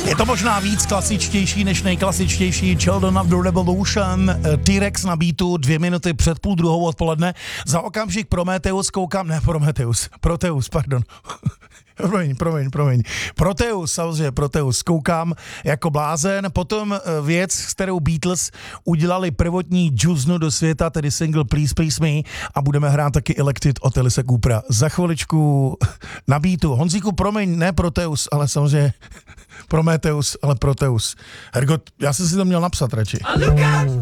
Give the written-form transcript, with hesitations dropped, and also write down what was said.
Je to možná víc klasičtější než nejklasičtější Children of the Revolution, T-Rex na beatu, 2 minuty před 12:30 odpoledne. Za okamžik Prometheus koukám, Proteus, pardon. Promiň. Proteus, samozřejmě Proteus, koukám jako blázen. Potom věc, s kterou Beatles udělali prvotní džuznu do světa, tedy single Please Please Me, a budeme hrát taky Elected od Elise Coopera. Za chviličku na beatu. Honzíku, promiň, ne Proteus, ale samozřejmě Prometheus, ale Proteus. Hergot, já jsem si to měl napsat radši.